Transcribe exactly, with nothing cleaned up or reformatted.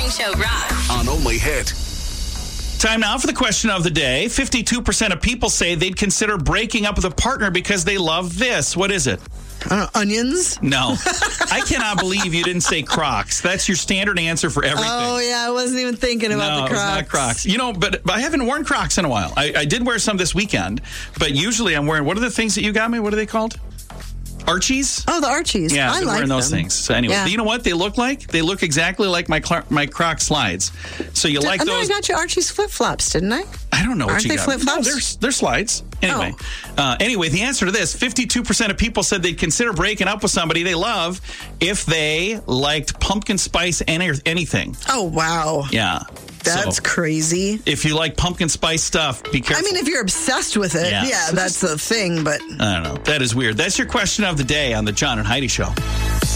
Morning Show rocks. On Only Hit. Time now for the question of the day. fifty-two percent of people say they'd consider breaking up with a partner because they love this. What is it? I don't know, onions? No. I cannot believe you didn't say Crocs. That's your standard answer for everything. Oh, yeah. I wasn't even thinking about no, the Crocs. No, it's not Crocs. You know, but, but I haven't worn Crocs in a while. I, I did wear some this weekend, but usually I'm wearing, what are the things that you got me? What are they called? Archies? Oh, the Archies. Yeah, I I've been like wearing those them. things. So anyway, Yeah. you know what they look like? They look exactly like my Cl- my Croc slides. So you like I know those? I got you Archie's flip-flops, didn't I? I don't know what Aren't you they got. flip-flops? No, they're, they're slides. Anyway, uh, anyway, the answer to this, fifty-two percent of people said they'd consider breaking up with somebody they love if they liked pumpkin spice any- anything. Oh, wow. Yeah. That's So, crazy. if you like pumpkin spice stuff, be careful. I mean, if you're obsessed with it, Yeah. yeah, that's the thing, but... I don't know. That is weird. That's your question of the day on the John and Heidi Show.